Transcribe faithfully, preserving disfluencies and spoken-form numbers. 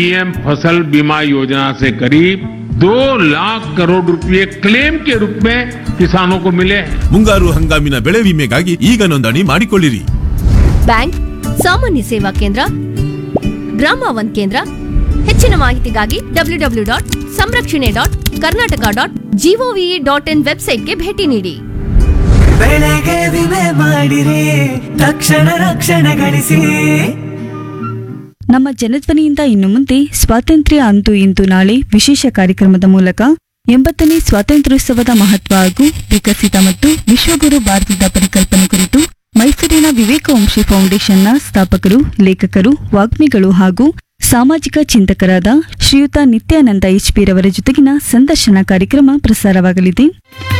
PM फसल बीमा योजना से करीब दो लाख करोड़ रुपए क्लेम के रूप में किसानों को मिले हैं। ಮುಂಗಾರು ಹಂಗಾಮಿನ ಬೆಳೆ ವಿಮೆಗಾಗಿ ಈಗ ನೋಂದಣಿ ಮಾಡಿಕೊಳ್ಳಿರಿ. ಬ್ಯಾಂಕ್, ಸಾಮಾನ್ಯ ಸೇವಾ ಕೇಂದ್ರ, ಗ್ರಾಮ ಒನ್ ಕೇಂದ್ರ. ಹೆಚ್ಚಿನ ಮಾಹಿತಿಗಾಗಿ ಡಬ್ಲ್ಯೂ ಡಬ್ಲ್ಯೂ ಡಾಟ್ ಸಂರಕ್ಷಣೆ dot Karnataka dot gov dot in ವೆಬ್ಸೈಟ್ಗೆ ಭೇಟಿ ನೀಡಿ. ಬೆಳೆಗೆ ವಿಮೆ ಮಾಡಿರಿ, ತಕ್ಷಣ ರಕ್ಷಣೆ ಗಳಿಸಿ. ನಮ್ಮ ಜನಧ್ವನಿಯಿಂದ ಇನ್ನು ಮುಂದೆ ಸ್ವಾತಂತ್ರ್ಯ ಅಂದು ಇಂದು ನಾಳೆ ವಿಶೇಷ ಕಾರ್ಯಕ್ರಮದ ಮೂಲಕ ಎಂಬತ್ತನೇ ಸ್ವಾತಂತ್ರ್ಯೋತ್ಸವದ ಮಹತ್ವ ಹಾಗೂ ವಿಕಸಿತ ಮತ್ತು ವಿಶ್ವಗುರು ಭಾರತದ ಪರಿಕಲ್ಪನೆ ಕುರಿತು ಮೈಸೂರಿನ ವಿವೇಕವಂಶಿ ಫೌಂಡೇಶನ್ನ ಸ್ಥಾಪಕರು, ಲೇಖಕರು, ವಾಗ್ಮಿಗಳು ಹಾಗೂ ಸಾಮಾಜಿಕ ಚಿಂತಕರಾದ ಶ್ರೀಯುತ ನಿತ್ಯಾನಂದ ಎಚ್ ಪಿ ರವರ ಜೊತೆಗಿನ ಸಂದರ್ಶನ ಕಾರ್ಯಕ್ರಮ ಪ್ರಸಾರವಾಗಲಿದೆ.